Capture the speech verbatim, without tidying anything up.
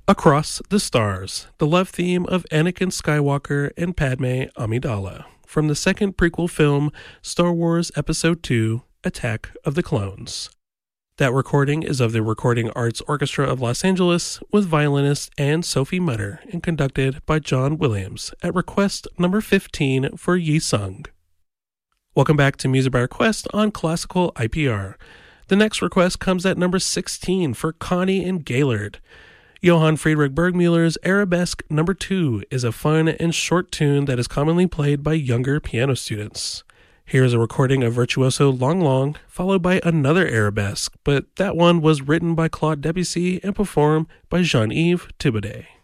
Across the Stars, the love theme of Anakin Skywalker and Padme Amidala, from the second prequel film, Star Wars Episode two, Attack of the Clones. That recording is of the Recording Arts Orchestra of Los Angeles, with violinist Anne-Sophie Mutter and conducted by John Williams at request number fifteen for Yi Sung. Welcome back to Music by Request on Classical I P R. The next request comes at number sixteen for Connie and Gaylord. Johann Friedrich Burgmüller's Arabesque number two is a fun and short tune that is commonly played by younger piano students. Here is a recording of Virtuoso Long Long, followed by another Arabesque, but that one was written by Claude Debussy and performed by Jean-Yves Thibaudet.